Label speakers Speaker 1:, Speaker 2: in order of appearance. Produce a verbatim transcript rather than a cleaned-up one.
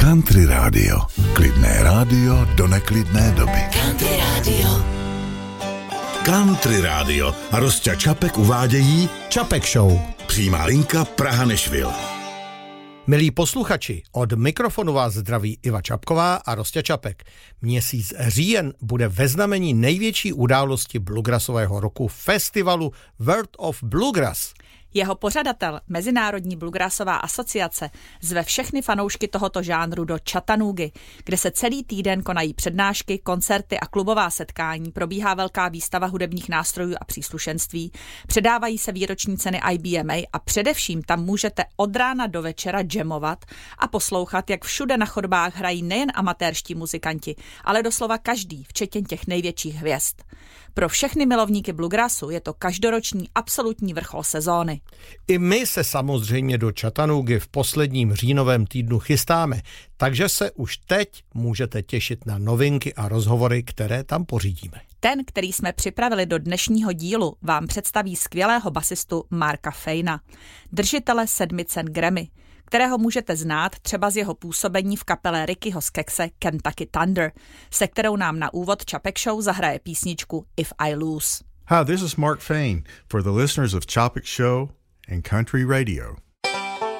Speaker 1: Country Radio. Klidné rádio do neklidné doby.
Speaker 2: Country Radio.
Speaker 1: Country Radio a Rosťa Čapek uvádějí
Speaker 3: Čapek Show.
Speaker 1: Přímá linka Praha-Nešvil.
Speaker 3: Milí posluchači, od mikrofonu vás zdraví Iva Čapková a Rosťa Čapek. Měsíc říjen bude ve znamení největší události bluegrassového roku festivalu World of Bluegrass.
Speaker 4: Jeho pořadatel, Mezinárodní bluegrassová asociace, zve všechny fanoušky tohoto žánru do Chattanoogy, kde se celý týden konají přednášky, koncerty a klubová setkání, probíhá velká výstava hudebních nástrojů a příslušenství, předávají se výroční ceny I B M A a především tam můžete od rána do večera jamovat a poslouchat, jak všude na chodbách hrají nejen amatérští muzikanti, ale doslova každý, včetně těch největších hvězd. Pro všechny milovníky bluegrassu je to každoroční absolutní vrchol sezóny.
Speaker 3: I my se samozřejmě do Chattanoogy v posledním říjnovém týdnu chystáme, takže se už teď můžete těšit na novinky a rozhovory, které tam pořídíme.
Speaker 4: Ten, který jsme připravili do dnešního dílu, vám představí skvělého basistu Marka Fayna, držitele sedmi cen Grammy, kterého můžete znát třeba z jeho působení v kapele Rickyho Skekse Kentucky Thunder, se kterou nám na úvod Čapek Show zahraje písničku If I Lose.
Speaker 5: Hi, this is Mark Fayne for the listeners of Chopik Show and Country Radio.